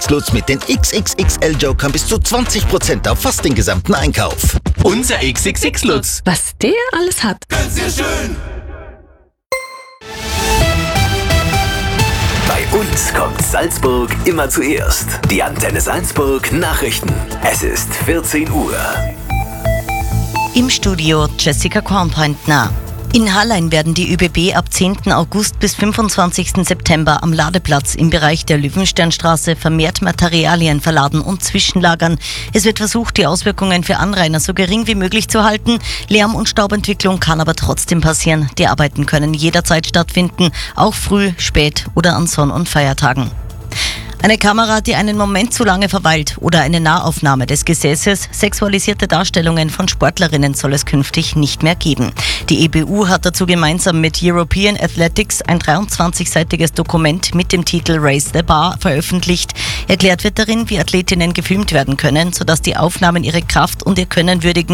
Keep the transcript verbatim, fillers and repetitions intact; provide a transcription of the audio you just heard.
Lutz mit den X X X L-Jokern bis zu zwanzig Prozent auf fast den gesamten Einkauf. Unser X X X Lutz. Was der alles hat. Ganz sehr schön. Bei uns kommt Salzburg immer zuerst. Die Antenne Salzburg Nachrichten. Es ist vierzehn Uhr. Im Studio Jessica Kornpointner. In Hallein werden die ÖBB ab zehnten August bis fünfundzwanzigsten September am Ladeplatz im Bereich der Löwensternstraße vermehrt Materialien verladen und zwischenlagern. Es wird versucht, die Auswirkungen für Anrainer so gering wie möglich zu halten. Lärm- und Staubentwicklung kann aber trotzdem passieren. Die Arbeiten können jederzeit stattfinden, auch früh, spät oder an Sonn- und Feiertagen. Eine Kamera, die einen Moment zu lange verweilt oder eine Nahaufnahme des Gesäßes, sexualisierte Darstellungen von Sportlerinnen soll es künftig nicht mehr geben. Die E B U hat dazu gemeinsam mit European Athletics ein dreiundzwanzigseitiges Dokument mit dem Titel Raise the Bar veröffentlicht. Erklärt wird darin, wie Athletinnen gefilmt werden können, sodass die Aufnahmen ihre Kraft und ihr Können würdigen